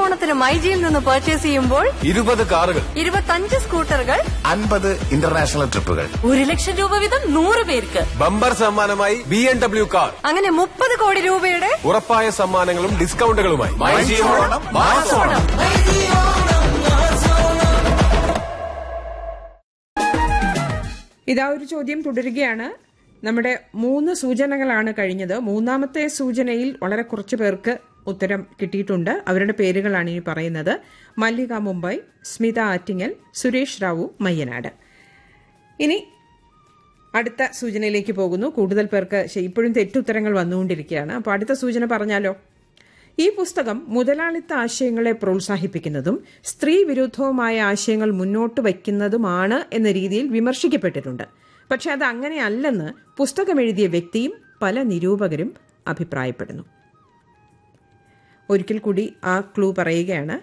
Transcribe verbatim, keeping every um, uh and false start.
ഓണത്തിന് മൈജിയിൽ നിന്ന് പർച്ചേസ് ചെയ്യുമ്പോൾ ഇരുപത് കാറുകൾ, ഇരുപത്തഞ്ച് സ്കൂട്ടറുകൾ, അൻപത് ഇന്റർനാഷണൽ ട്രിപ്പുകൾ, ഒരു ലക്ഷം രൂപ വീതം നൂറ് പേർക്ക്. ബമ്പർ സമ്മാനമായി ബി എം ഡബ്ല്യു കാർ. അങ്ങനെ മുപ്പത് കോടി രൂപയുടെ ഉറപ്പായ സമ്മാനങ്ങളും ഡിസ്കൗണ്ടുകളുമായി. ഇതാ ഒരു ചോദ്യം തുടരുകയാണ്. നമ്മുടെ മൂന്ന് സൂചനകളാണ് കഴിഞ്ഞത്. മൂന്നാമത്തെ സൂചനയിൽ വളരെ കുറച്ചു പേർക്ക് ഉത്തരം കിട്ടിയിട്ടുണ്ട്. അവരുടെ പേരുകളാണ് ഇനി പറയുന്നത്. മല്ലിക മുംബൈ, സ്മിത ആറ്റിങ്ങൽ, സുരേഷ് റാവു മയ്യനാട്. ഇനി അടുത്ത സൂചനയിലേക്ക് പോകുന്നു. കൂടുതൽ പേർക്ക് ഇപ്പോഴും തെറ്റുത്തരങ്ങൾ വന്നുകൊണ്ടിരിക്കുകയാണ്. അപ്പോൾ അടുത്ത സൂചന പറഞ്ഞാലോ? ഈ പുസ്തകം മുതലാളിത്ത ആശയങ്ങളെ പ്രോത്സാഹിപ്പിക്കുന്നതും സ്ത്രീ വിരുദ്ധവുമായ ആശയങ്ങൾ മുന്നോട്ട് വയ്ക്കുന്നതുമാണ് എന്ന രീതിയിൽ വിമർശിക്കപ്പെട്ടിട്ടുണ്ട്. പക്ഷെ അത് അങ്ങനെയല്ലെന്ന് പുസ്തകം എഴുതിയ വ്യക്തിയും പല നിരൂപകരും അഭിപ്രായപ്പെടുന്നു. ഒരിക്കൽ കൂടി ആ ക്ലൂ പറയുകയാണ്.